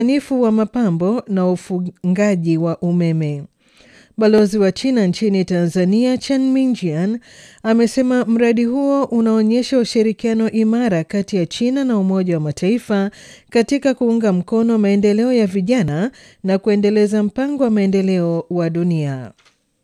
usanifu wa mapambo na ufungaji wa umeme. Balozi wa China nchini Tanzania, Chen Mingjian, amesema mradi huo unaonyesha ushirikiano imara kati ya China na Umoja wa Mataifa katika kuunga mkono maendeleo ya vijana na kuendeleza mpango wa maendeleo wa dunia.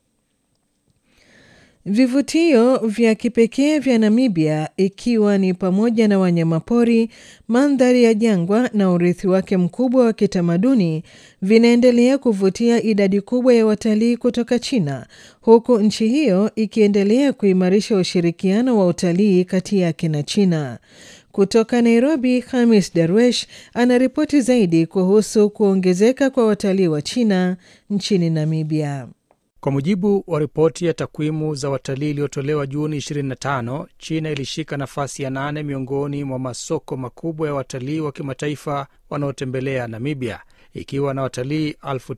Vivutio vya kipekee vya Namibia, ikiwa ni pamoja na wanyamapori, mandhari ya jangwa na urithi wake mkubwa wa kitamaduni, vinaendelea kuvutia idadi kubwa ya watalii kutoka China, huku nchi hiyo ikiendelea kuimarisha ushirikiano wa utalii kati yake na China. Kutoka Nairobi, Khamis Darwesh anaripoti zaidi kuhusu kuongezeka kwa watalii wa China nchini Namibia. Kwa mujibu wa ripoti ya takwimu za watalii iliyotolewa Juni 25, China ilishika nafasi ya 8 miongoni mwa masoko makubwa ya watalii wa kimataifa wanaotembelea Namibia, ikiwa na watalii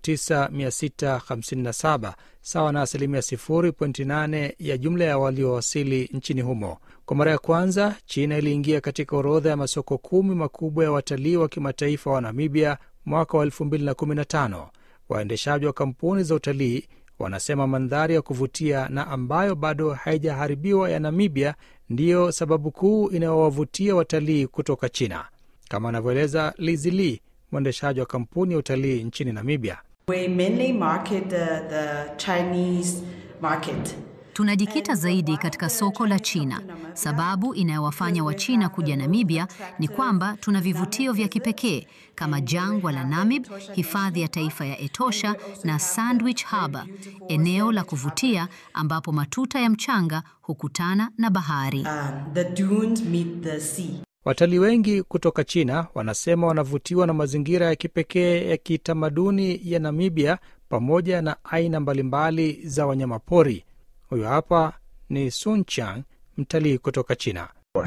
9657, sawa na 0.8% ya jumla ya waliowasili nchini humo. Kwa mara ya kwanza, China iliingia katika orodha ya masoko 10 makubwa ya watalii wa kimataifa wa Namibia mwaka wa 2015. Waendeshaji wa kampuni za utalii wanasema mandhari ya kuvutia na ambayo bado haijaharibiwa ya Namibia ndiyo sababu kuu inayowavutia watalii kutoka China, kama anavyoeleza Lizzie Lee, mwendeshaji wa kampuni ya utalii nchini Namibia. We mainly market the Chinese market. Tunajikita zaidi katika soko la China. Sababu inayowafanya Wachina kuja Namibia ni kwamba tuna vivutio vya kipekee kama jangwa la Namib, hifadhi ya taifa ya Etosha na Sandwich Harbour, eneo la kuvutia ambapo matuta ya mchanga hukutana na bahari. The dunes meet the sea. Watalii wengi kutoka China wanasema wanavutiwa na mazingira ya kipekee ya kitamaduni ya Namibia pamoja na aina mbalimbali za wanyamapori. Huyu hapa ni Sun Chang, mtalii kutoka China.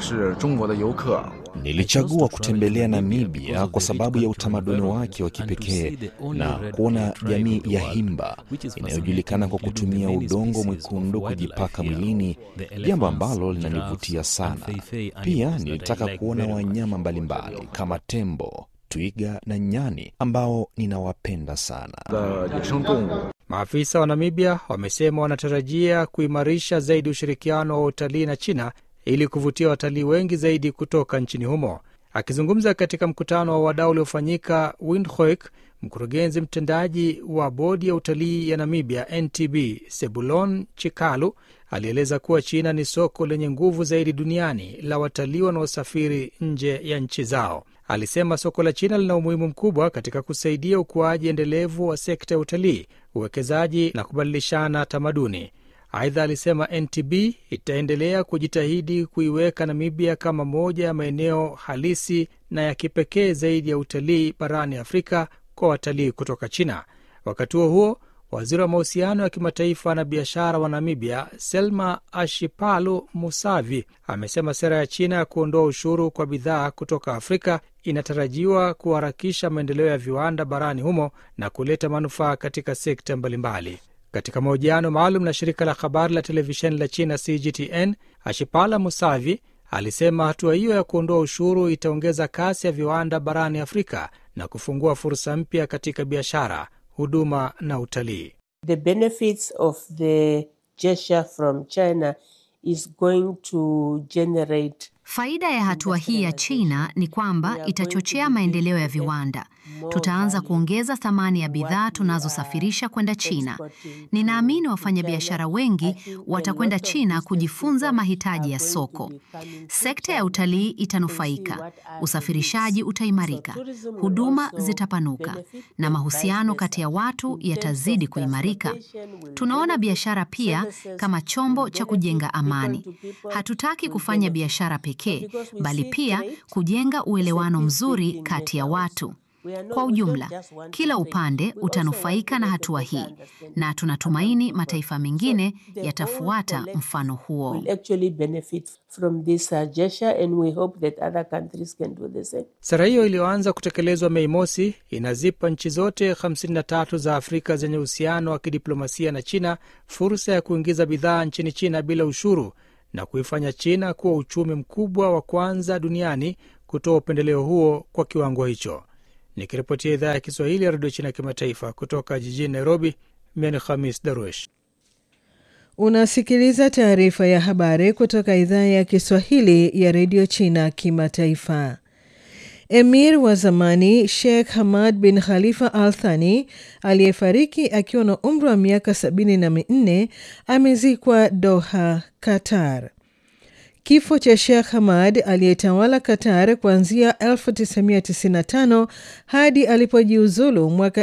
Nilichagua kutembelea Namibia kwa sababu ya utamaduni wake wa kipekee na kuona jamii ya Himba inayojulikana kwa kutumia udongo mwekundu kujipaka mwilini, jambo ambalo linanivutia sana. Pia nilitaka kuona wanyama mbalimbali kama tembo, twiga na nyani ambao ninawapenda sana. Maafisa wa Namibia wamesema wanatarajia kuimarisha zaidi ushirikiano wa utalii na China ili kuvutia watalii wengi zaidi kutoka nchini humo. Akizungumza katika mkutano wa wadau uliofanyika Windhoek, mkurugenzi mtendaji wa bodi ya utalii ya Namibia NTB, Sebulon Chikalu, alieleza kuwa China ni soko lenye nguvu zaidi duniani la watalii wanaosafiri nje ya nchi zao. Alisema soko la China lina umuhimu mkubwa katika kusaidia ukuaji endelevu wa sekta ya utalii, uwekezaji na kubadilishana tamaduni. Aidha, alisema NTB itaendelea kujitahidi kuiweka Namibia kama moja ya maeneo halisi na ya kipekee zaidi ya utalii barani Afrika kwa watalii kutoka China. Wakati huo, waziri wa mahusiano ya kimataifa na biashara wa Namibia, Selma Ashipalu Musavi, amesema sera ya China ya kuondoa ushuru kwa bidhaa kutoka Afrika inatarajiwa kuharakisha maendeleo ya viwanda barani humo na kuleta manufaa katika sekta mbalimbali. Katika mahojiano maalum na shirika la habari la televisheni la China CGTN, Ashipala Musavi alisema hatua hiyo ya kuondoa ushuru itaongeza kasi ya viwanda barani Afrika na kufungua fursa mpya katika biashara, huduma na utalii. The benefits of the gesture from China is going to generate. Faida ya hatua hii ya China ni kwamba itachochea maendeleo ya viwanda. Tutaanza kuongeza thamani ya bidhaa tunazosafirisha kwenda China. Ninaamini wafanyabiashara wengi watakwenda China kujifunza mahitaji ya soko. Sekta ya utalii itanufaika, usafirishaji utaimarika, huduma zitapanuka na mahusiano kati ya watu yatazidi kuimarika. Tunaona biashara pia kama chombo cha kujenga amani. Hatutaki kufanya biashara pekee, bali pia kujenga uelewano mzuri kati ya watu. Kwa ujumla, kila upande utanufaika na hatua hii, na tunatumaini mataifa mengine yatafuata mfano huo. Sera hiyo iliyoanza kutekelezwa Mei Mosi inazipa nchi zote 53 za Afrika zenye uhusiano wa kidiplomasia na China fursa ya kuingiza bidhaa nchini China bila ushuru na kuifanya China kuwa uchumi mkubwa wa kwanza duniani kutoa upendeleo huo kwa kiwango hicho. Nikiripotia idhaa ya Kiswahili ya redio China kimataifa kutoka jijini Nairobi, mimi ni Khamis Darwesh. Unasikiliza taarifa ya habari kutoka idhaa ya Kiswahili ya redio China kimataifa. Emir wa zamani Sheikh Hamad bin Khalifa Al Thani aliyefariki akiwa na umri wa miaka 74 amezikwa Doha, Qatar. Kifo cha Sheikh Hamad aliyetawala Qatar kuanzia 1995 hadi alipojiuzulu mwaka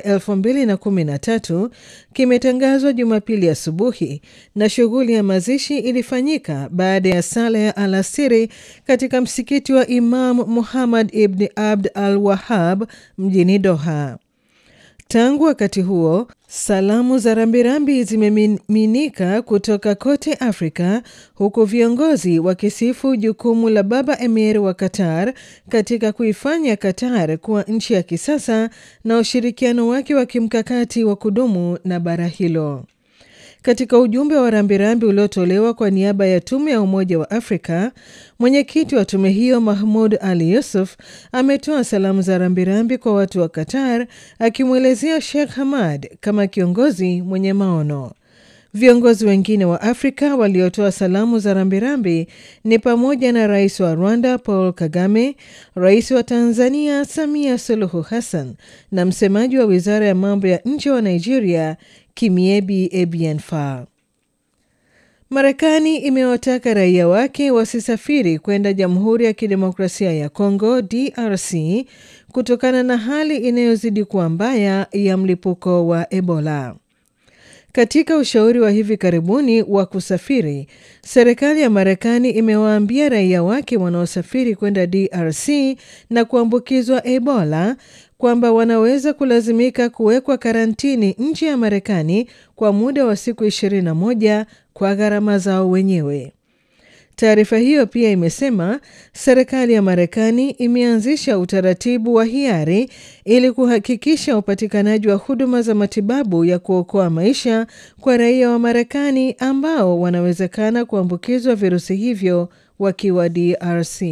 2013 kimetangazwa Jumapili asubuhi, na shughuli ya mazishi ilifanyika baada ya sala ya alasiri katika msikiti wa Imam Muhammad ibn Abd al-Wahhab mjini Doha. Tangu wakati huo, salamu za rambirambi zimemiminika kutoka kote Afrika, huku viongozi wakisifu jukumu la Baba Emir wa Qatar katika kuifanya Qatar kuwa nchi ya kisasa na ushirikiano wake wa kimkakati wa kudumu na bara hilo. Katika ujumbe wa rambirambi uliotolewa kwa niaba ya Tume ya Umoja wa Afrika, mwenyekiti wa tume hiyo Mahmoud Ali Yusuf ametoa salamu za rambirambi kwa watu wa Qatar, akimwelezea Sheikh Hamad kama kiongozi mwenye maono. Viongozi wengine wa Afrika waliotoa salamu za rambirambi ni pamoja na Rais wa Rwanda Paul Kagame, Rais wa Tanzania Samia Suluhu Hassan na msemaji wa Wizara ya Mambo ya Nje wa Nigeria Kimiebi Ebienfa. Marekani imewataka raia wake wasisafiri kwenda Jamhuri ya Kidemokrasia ya Kongo DRC kutokana na hali inayozidi kuwa mbaya ya mlipuko wa Ebola. Katika ushauri wa hivi karibuni wa kusafiri, serikali ya Marekani imewaambia raia wake wanaosafiri kwenda DRC na kuambukizwa Ebola kwamba wanaweza kulazimika kuwekwa karantini nje ya Marekani kwa muda wa siku 21 kwa gharama zao wenyewe. Taarifa hiyo pia imesema serikali ya Marekani imeanzisha utaratibu wa hiari ili kuhakikisha upatikanaji wa huduma za matibabu ya kuokoa maisha kwa raia wa Marekani ambao wanawezekana kuambukizwa virusi hivyo wakiwa DRC.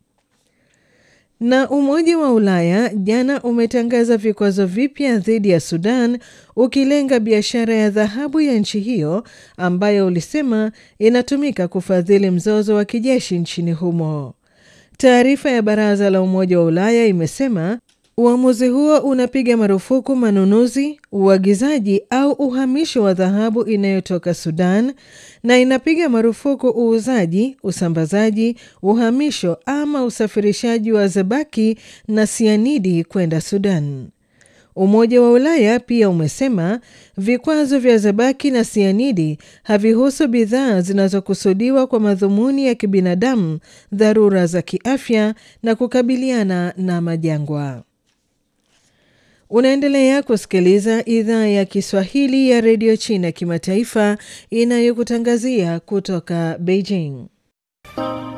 Na Umoja wa Ulaya jana umetangaza vikwazo vipya dhidi ya Sudan, ukilenga biashara ya dhahabu ya nchi hiyo ambayo ulisema inatumika kufadhili mzozo wa kijeshi nchini humo. Taarifa ya Baraza la Umoja wa Ulaya imesema uamuzi huo unapiga marufuku manunuzi, uagizaji au uhamisho wa dhahabu inayotoka Sudan, na inapiga marufuku uuzaji, usambazaji, uhamisho ama usafirishaji wa zebaki na sianidi kwenda Sudan. Umoja wa Ulaya pia umesema vikwazo vya zebaki na sianidi havihusu bidhaa zinazokusudiwa kwa madhumuni ya kibinadamu, dharura za kiafya na kukabiliana na majangwa. Unaendelea kusikiliza idhaa ya Kiswahili ya redio China kimataifa inayokutangazia kutoka Beijing.